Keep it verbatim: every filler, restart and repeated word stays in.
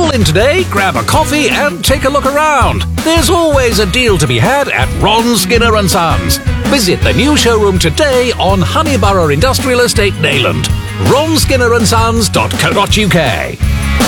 Call in today, grab a coffee and take a look around. There's always a deal to be had at Ron Skinner and Sons. Visit the new showroom today on Honeyborough Industrial Estate, Neyland. ron skinner and sons dot co dot uk.